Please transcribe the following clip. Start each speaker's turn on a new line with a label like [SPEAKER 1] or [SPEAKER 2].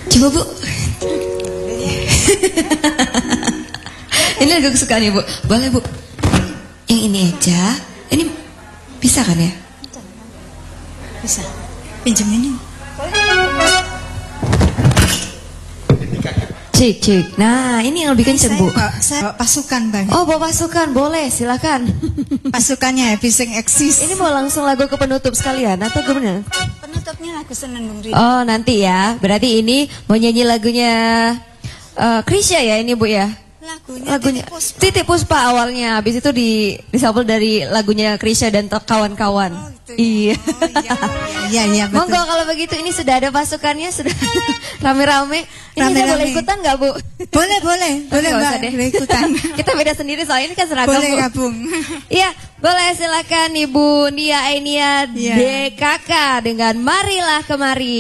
[SPEAKER 1] Coba Bu. Ini lagu kesukaan Ibu. Boleh Bu. Yang ini aja. Ini bisa kan ya?
[SPEAKER 2] Bisa. Pinjam ini.
[SPEAKER 1] Cik. Nah, ini yang lebih kenceng Bu.
[SPEAKER 2] Saya bawa pasukan Bang.
[SPEAKER 1] Oh, bawa pasukan. Boleh, silakan.
[SPEAKER 2] Pasukannya Happy Sing Eksis.
[SPEAKER 1] Ini mau langsung lagu ke penutup sekalian atau gimana?
[SPEAKER 2] Penutupnya lagu Senandung Rindu.
[SPEAKER 1] Oh, nanti ya. Berarti ini mau nyanyi lagunya Krisya ya ini Bu ya? Lagunya Titik Puspa awalnya. Habis itu disampel dari lagunya Krisya dan kawan-kawan.
[SPEAKER 2] Oh, gitu
[SPEAKER 1] Iya.
[SPEAKER 2] ya. Iya, betul.
[SPEAKER 1] Monggo kalau begitu ini sudah ada pasukannya, sudah rame-rame. Ini saya boleh ikutan nggak Bu?
[SPEAKER 2] Boleh Mbak, boleh ikutan.
[SPEAKER 1] Kita beda sendiri soalnya ini kan seragam
[SPEAKER 2] Boleh
[SPEAKER 1] Bu.
[SPEAKER 2] gabung.
[SPEAKER 1] Iya, boleh silakan Ibu Nia Ainia DKK dengan Marilah Kemari.